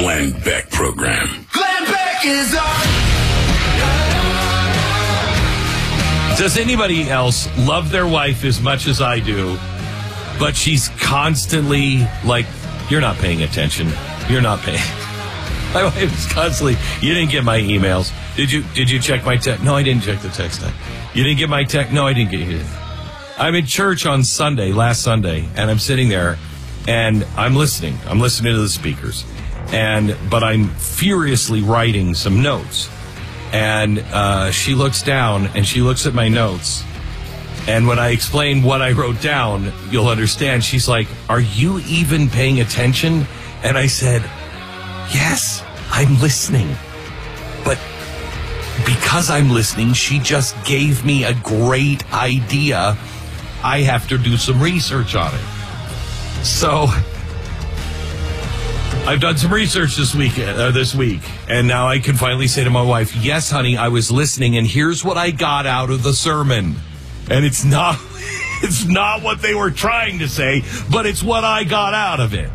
Glenn Beck program. Glenn Beck is on. Does anybody else love their wife as much as I do, but she's constantly like, you're not paying attention. You're not paying. My wife is constantly, you didn't get my emails. Did you check my text? No, I didn't check the text. You didn't get my text? No, I didn't get it. I'm in church on last Sunday, and I'm sitting there, and I'm listening. I'm listening to the speakers, but I'm furiously writing some notes. And she looks down, and she looks at my notes. And when I explain what I wrote down, you'll understand. She's like, are you even paying attention? And I said, yes, I'm listening. But because I'm listening, she just gave me a great idea. I have to do some research on it. So I've done some research this week, and now I can finally say to my wife, yes, honey, I was listening, and here's what I got out of the sermon. And it's not what they were trying to say, but it's what I got out of it.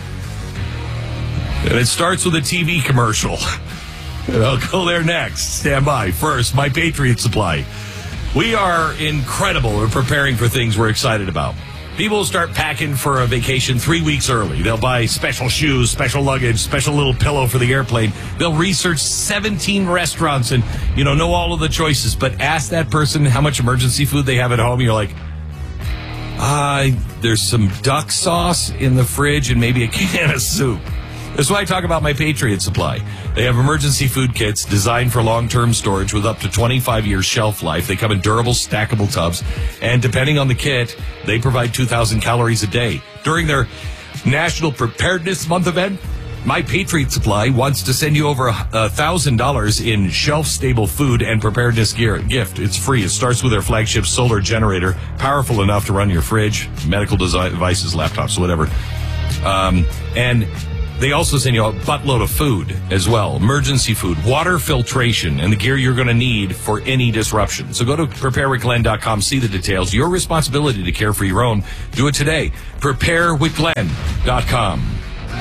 And it starts with a TV commercial. And I'll go there next. Stand by. First, My Patriot Supply. We are incredible. We're preparing for things we're excited about. People start packing for a vacation 3 weeks early. They'll buy special shoes, special luggage, special little pillow for the airplane. They'll research 17 restaurants and, know all of the choices. But ask that person how much emergency food they have at home. You're like, there's some duck sauce in the fridge and maybe a can of soup. That's why I talk about My Patriot Supply. They have emergency food kits designed for long-term storage with up to 25 years shelf life. They come in durable, stackable tubs. And depending on the kit, they provide 2,000 calories a day. During their National Preparedness Month event, My Patriot Supply wants to send you over $1,000 in shelf-stable food and preparedness gift. It's free. It starts with their flagship solar generator, powerful enough to run your fridge, medical devices, laptops, whatever. And they also send you a buttload of food as well. Emergency food, water filtration, and the gear you're going to need for any disruption. So go to preparewithglenn.com, see the details. Your responsibility to care for your own. Do it today. Preparewithglenn.com.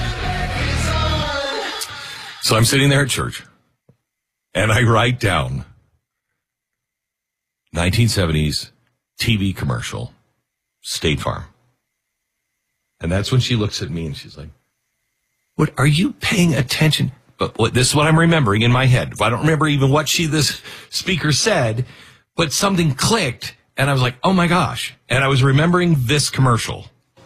So I'm sitting there at church, and I write down 1970s TV commercial, State Farm. And that's when she looks at me, and she's like, what are you paying attention? But this is what I'm remembering in my head. I don't remember even what this speaker said, but something clicked, and I was like, oh my gosh. And I was remembering this commercial.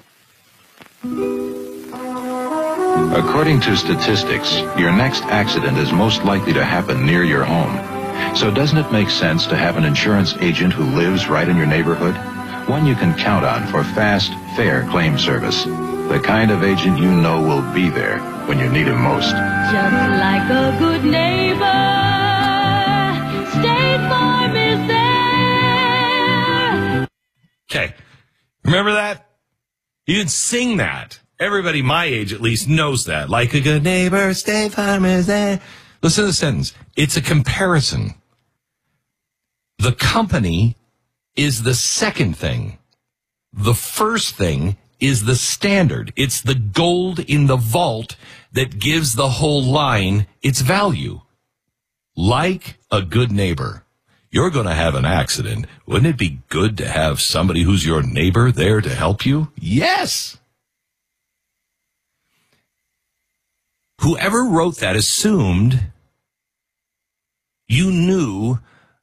According to statistics, your next accident is most likely to happen near your home. So doesn't it make sense to have an insurance agent who lives right in your neighborhood? One you can count on for fast, fair claim service. The kind of agent you know will be there when you need him most. Just like a good neighbor, State Farm is there. Okay. Remember that? You didn't sing that. Everybody my age at least knows that. Like a good neighbor, State Farm is there. Listen to the sentence. It's a comparison. The company is the second thing. The first thing is the standard. It's the gold in the vault that gives the whole line its value. Like a good neighbor. You're going to have an accident. Wouldn't it be good to have somebody who's your neighbor there to help you? Yes. Whoever wrote that assumed you knew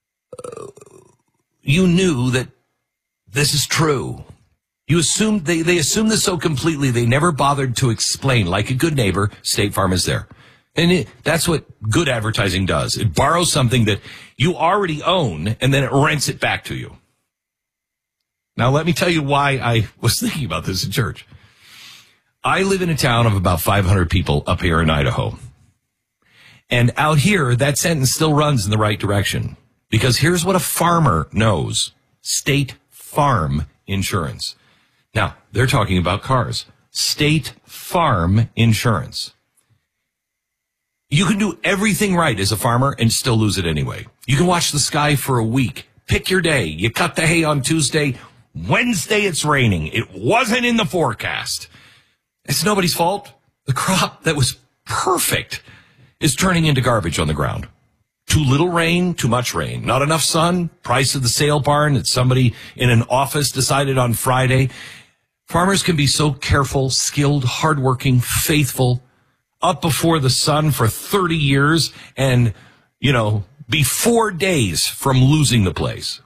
that this is true. You assumed they assumed this so completely they never bothered to explain. Like a good neighbor, State Farm is there. And that's what good advertising does. It borrows something that you already own and then it rents it back to you. Now let me tell you why I was thinking about this in church. I live in a town of about 500 people up here in Idaho. And out here, that sentence still runs in the right direction. Because here's what a farmer knows. State Farm Insurance. Now, they're talking about cars. State Farm Insurance. You can do everything right as a farmer and still lose it anyway. You can watch the sky for a week. Pick your day. You cut the hay on Tuesday. Wednesday, it's raining. It wasn't in the forecast. It's nobody's fault. The crop that was perfect is turning into garbage on the ground. Too little rain, too much rain. Not enough sun, price of the sale barn that somebody in an office decided on Friday. Farmers can be so careful, skilled, hardworking, faithful, up before the sun for 30 years and, be 4 days from losing the place.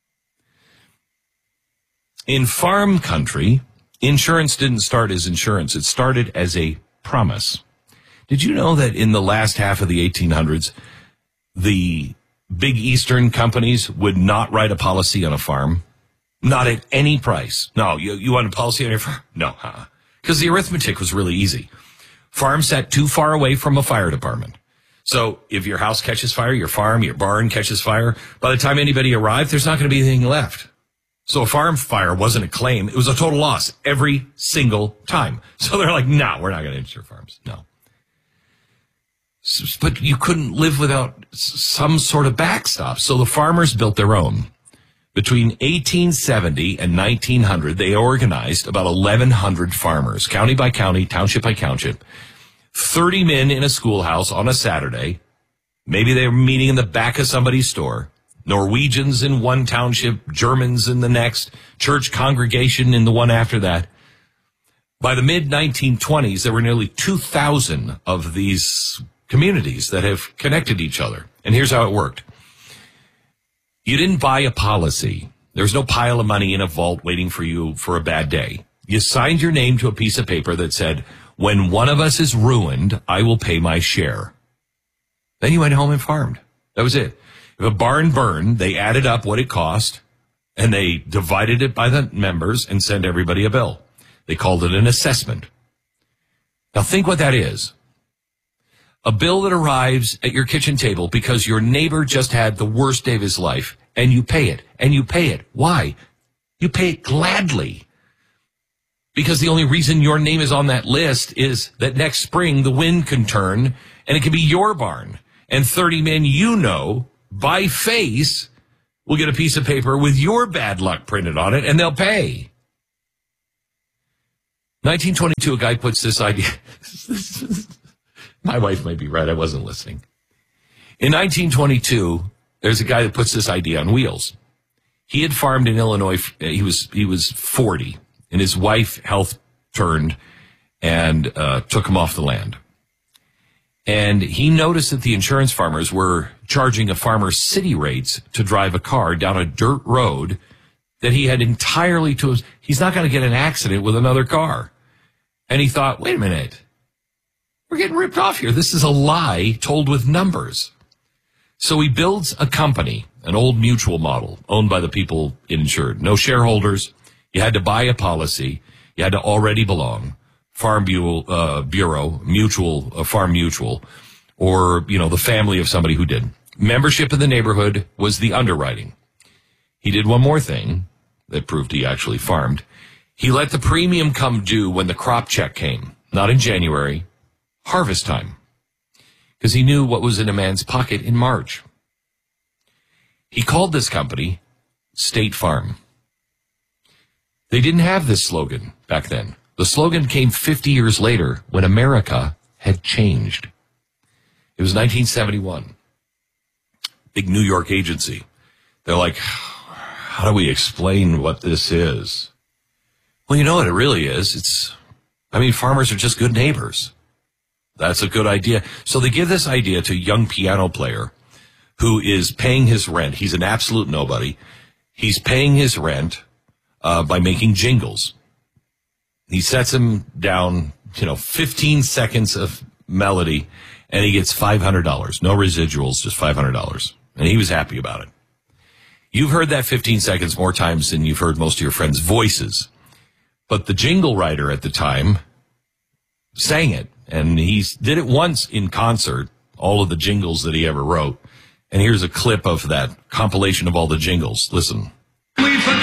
In farm country, insurance didn't start as insurance. It started as a promise. Did you know that in the last half of the 1800s, the big Eastern companies would not write a policy on a farm? Not at any price. No, you want a policy on your farm? No, because the arithmetic was really easy. Farm sat too far away from a fire department. So if your house catches fire, your farm, your barn catches fire, by the time anybody arrived, there's not going to be anything left. So a farm fire wasn't a claim. It was a total loss every single time. So they're like, no, we're not going to insure farms. No. But you couldn't live without some sort of backstop. So the farmers built their own. Between 1870 and 1900, they organized about 1,100 farmers, county by county, township by township, 30 men in a schoolhouse on a Saturday. Maybe they were meeting in the back of somebody's store. Norwegians in one township, Germans in the next, church congregation in the one after that. By the mid-1920s, there were nearly 2,000 of these communities that have connected each other. And here's how it worked. You didn't buy a policy. There's no pile of money in a vault waiting for you for a bad day. You signed your name to a piece of paper that said, when one of us is ruined, I will pay my share. Then you went home and farmed. That was it. If a barn burned, they added up what it cost, and they divided it by the members and sent everybody a bill. They called it an assessment. Now think what that is. A bill that arrives at your kitchen table because your neighbor just had the worst day of his life, and you pay it, and you pay it. Why? You pay it gladly. Because the only reason your name is on that list is that next spring the wind can turn, and it can be your barn. And 30 men by face, will get a piece of paper with your bad luck printed on it, and they'll pay. 1922, a guy puts this idea... My wife might be right. I wasn't listening. In 1922, there's a guy that puts this idea on wheels. He had farmed in Illinois. He was 40, and his wife health turned and took him off the land. And he noticed that the insurance farmers were charging a farmer city rates to drive a car down a dirt road that he had entirely he's not going to get an accident with another car. And he thought, wait a minute. We're getting ripped off here. This is a lie told with numbers. So he builds a company, an old mutual model owned by the people insured. No shareholders. You had to buy a policy. You had to already belong. Farm Bureau, mutual, Farm Mutual, or, the family of somebody who did. Membership in the neighborhood was the underwriting. He did one more thing that proved he actually farmed. He let the premium come due when the crop check came, not in January. Harvest time, because he knew what was in a man's pocket in March. He called this company State Farm. They didn't have this slogan back then. The slogan came 50 years later when America had changed. It was 1971. Big New York agency. They're like, how do we explain what this is? Well, you know what it really is. Farmers are just good neighbors. That's a good idea. So they give this idea to a young piano player who is paying his rent. He's an absolute nobody. He's paying his rent by making jingles. He sets him down, 15 seconds of melody, and he gets $500. No residuals, just $500. And he was happy about it. You've heard that 15 seconds more times than you've heard most of your friends' voices. But the jingle writer at the time sang it. And he did it once in concert, all of the jingles that he ever wrote. And here's a clip of that compilation of all the jingles. Listen.